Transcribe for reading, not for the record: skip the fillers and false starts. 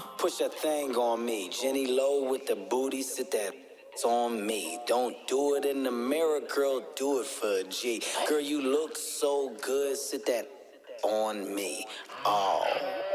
Push that thing on me. Jenny Low with the booty, sit that on me. Don't do it in the mirror, girl, do it for a G. Girl, you look so good, sit that on me. Oh.